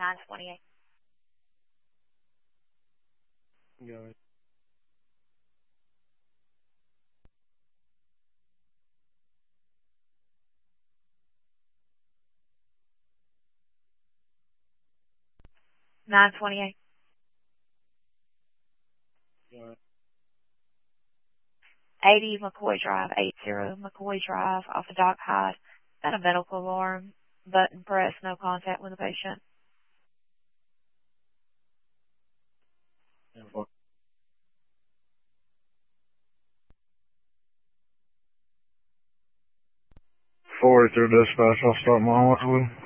928. Go. 928. Go. 80 McCoy Drive, 80 McCoy Drive, off of Doc Hyde. Got a medical alarm, button press, no contact with the patient. 43 dispatch, I'll start my watch with.